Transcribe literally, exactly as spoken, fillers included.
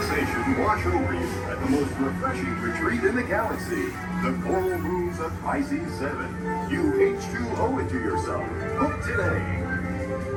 relaxation wash over you at the most refreshing retreat in the galaxy. The coral moons of Pisces seven. You H two O it to yourself. Book today.